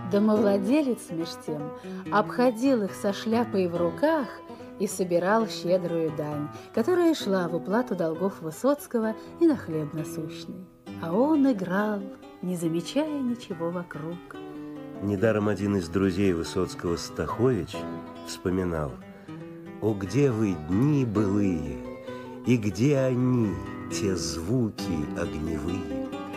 Домовладелец, меж тем, обходил их со шляпой в руках и собирал щедрую дань, которая шла в уплату долгов Высоцкого и на хлеб насущный. А он играл, не замечая ничего вокруг. Недаром один из друзей Высоцкого, Стахович, вспоминал: «О, где вы, дни былые, и где они, те звуки огневые?»